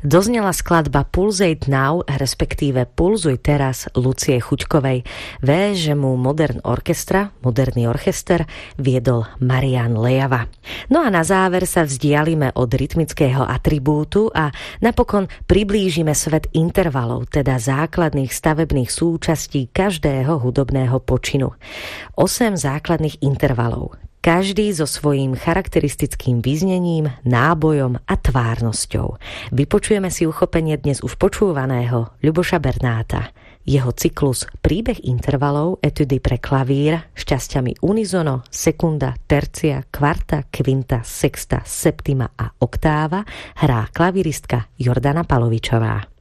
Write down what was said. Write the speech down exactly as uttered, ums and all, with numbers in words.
Doznela skladba Pulsate Now, respektíve Pulzuj teraz Lucie Chuťkovej. Vé, že mu Modern Orchestra, moderný orchester, viedol Marián Lejava. No a na záver sa vzdialime od rytmického atribútu a napokon priblížime svet intervalov, teda základných stavebných súčastí každého hudobného počinu. Osem základných intervalov. Každý so svojím charakteristickým vyznením, nábojom a tvárnosťou. Vypočujeme si uchopenie dnes už počúvaného Ľuboša Bernáta. Jeho cyklus Príbeh intervalov, etudy pre klavír s časťami unizono, sekunda, tercia, kvarta, kvinta, sexta, septima a oktáva hrá klavíristka Jordana Palovičová.